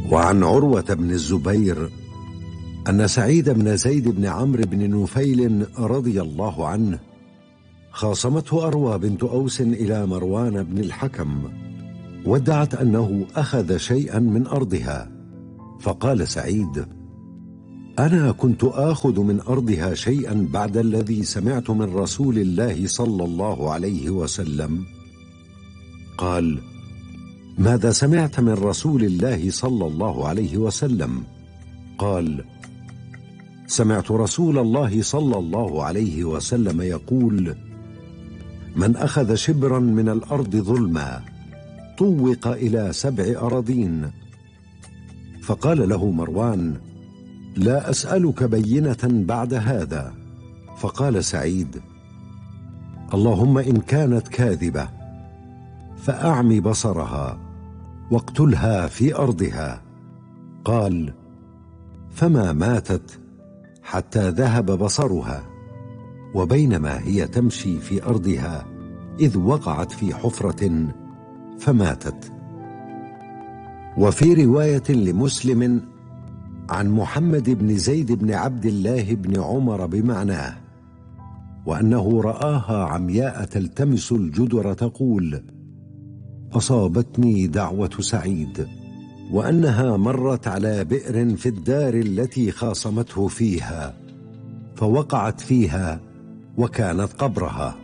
وعن عروة بن الزبير أن سعيد بن زيد بن عمرو بن نفيل رضي الله عنه خاصمته أروى بنت أوس إلى مروان بن الحكم، وادعت أنه أخذ شيئا من أرضها، فقال سعيد: أنا كنت آخذ من أرضها شيئا بعد الذي سمعت من رسول الله صلى الله عليه وسلم. قال: ماذا سمعت من رسول الله صلى الله عليه وسلم؟ قال: سمعت رسول الله صلى الله عليه وسلم يقول: من أخذ شبرا من الأرض ظلما طوق إلى 7 أراضين. فقال له مروان: لا أسألك بينة بعد هذا. فقال سعيد: اللهم إن كانت كاذبة فأعم بصرها واقتلها في أرضها. قال: فما ماتت حتى ذهب بصرها، وبينما هي تمشي في أرضها إذ وقعت في حفرة فماتت. وفي رواية لمسلم عن محمد بن زيد بن عبد الله بن عمر بمعناه، وأنه رآها عمياء تلتمس الجدر تقول: أصابتني دعوة سعيد، وأنها مرت على بئر في الدار التي خاصمته فيها فوقعت فيها وكانت قبرها.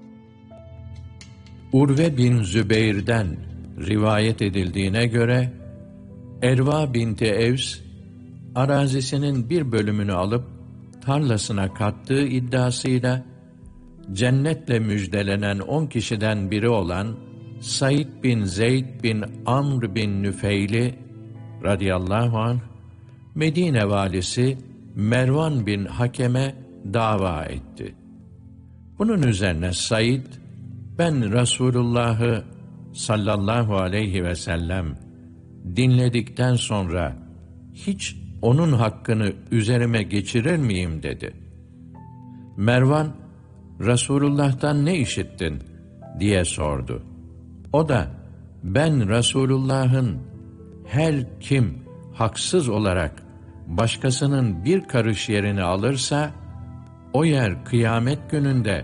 Urve bin Zübeyr'den rivayet edildiğine göre Erva binti Evs arazisinin bir bölümünü alıp tarlasına kattığı iddiasıyla cennetle müjdelenen 10 kişiden biri olan Said bin Zeyd bin Amr bin Nüfeil'i radıyallahu anh Medine valisi Mervan bin Hakem'e dava etti. Bunun üzerine Said, ben Resulullah'ı sallallahu aleyhi ve sellem dinledikten sonra hiç onun hakkını üzerime geçirir miyim dedi. Mervan, Resulullah'tan ne işittin diye sordu. O da, ben Resulullah'ın her kim haksız olarak başkasının bir karış yerini alırsa, o yer kıyamet gününde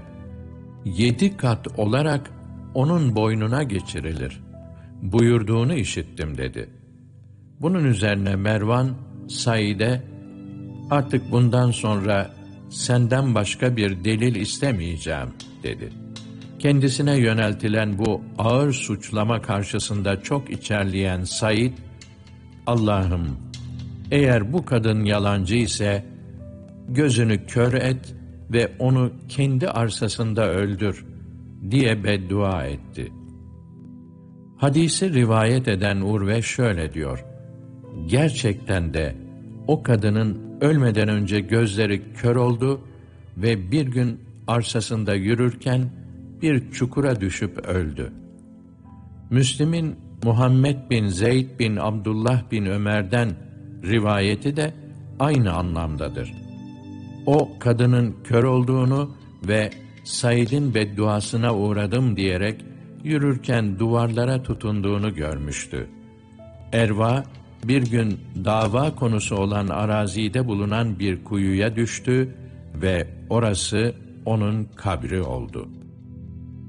7 kat olarak onun boynuna geçirilir buyurduğunu işittim dedi. Bunun üzerine Mervan, Said'e, artık bundan sonra senden başka bir delil istemeyeceğim dedi. Kendisine yöneltilen bu ağır suçlama karşısında çok içerleyen Said, Allah'ım, eğer bu kadın yalancı ise gözünü kör et ve onu kendi arsasında öldür diye beddua etti. Hadisi rivayet eden Urve şöyle diyor: gerçekten de o kadının ölmeden önce gözleri kör oldu ve bir gün arsasında yürürken bir çukura düşüp öldü. Müslim'in Muhammed bin Zeyd bin Abdullah bin Ömer'den rivayeti de aynı anlamdadır. O kadının kör olduğunu ve Said'in bedduasına uğradım diyerek yürürken duvarlara tutunduğunu görmüştü. Erva bir gün dava konusu olan arazide bulunan bir kuyuya düştü ve orası onun kabri oldu.